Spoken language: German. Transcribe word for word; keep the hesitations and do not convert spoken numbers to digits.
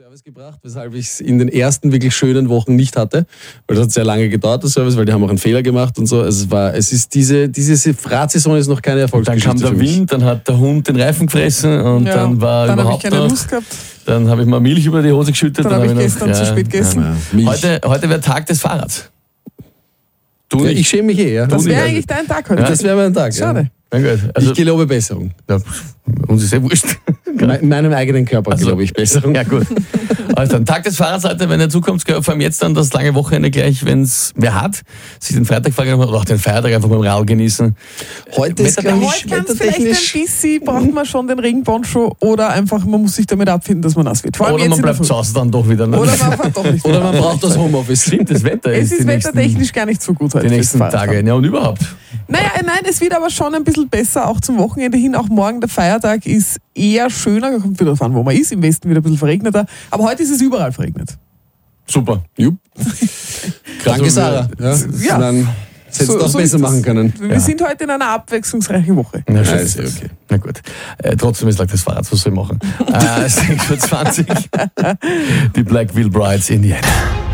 Service gebracht, weshalb ich es in den ersten wirklich schönen Wochen nicht hatte, weil das hat sehr lange gedauert, der Service, weil die haben auch einen Fehler gemacht und so. Also es war, es ist diese, diese Radsaison ist noch keine Erfolgsgeschichte. Dann kam der Wind, dann hat der Hund den Reifen gefressen und ja, dann war dann überhaupt hab ich keine noch, Lust gehabt. Dann habe ich mal Milch über die Hose geschüttet. Dann, dann habe ich gestern noch, zu ja, spät gegessen. Ja, heute heute wäre Tag des Fahrrads. Du ja, ich schäme mich eh. Ja. Das wäre eigentlich dein Tag heute. Ja, das wäre mein Tag. Schade. Ja. Also, ich gelobe Besserung. Ja, uns ist ja wurscht. In meinem eigenen Körper also, glaube ich Besserung. Ja, gut. Also dann Tag des Fahrrads heute, wenn er zukommt, vor allem jetzt dann das lange Wochenende gleich, wenn es wer hat, sich den Freitag fragen oder auch den Feiertag einfach beim Rau genießen. Heute ist glaube ich heute kann es vielleicht ein bisschen, braucht man schon den Regenponcho oder einfach, man muss sich damit abfinden, dass man nass wird. Vor allem oder man bleibt zu Hause dann doch wieder. Ne? Oder man fährt doch nicht. Oder man braucht das Homeoffice. Stimmt, das Wetter ist Es ist wettertechnisch nächsten, gar nicht so gut heute. Die nächsten Tage, ja und überhaupt. Naja, nein, es wird aber schon ein bisschen besser, auch zum Wochenende hin. Auch morgen der Feiertag ist eher schöner, kommt wieder davon, wo man ist, im Westen wieder ein bisschen verregneter. Aber heute ist es überall verregnet. Super. Jupp. Danke, Sarah. Ja. Ja. Dann hättest so, du auch so besser machen können. Wir ja. sind heute in einer abwechslungsreichen Woche. Na, schön. Ja, ist okay. Na gut. Äh, trotzdem ist Tag des Fahrrads, was soll ich machen? äh, sechs Uhr zwanzig Die Black Veil Brides, Indiana.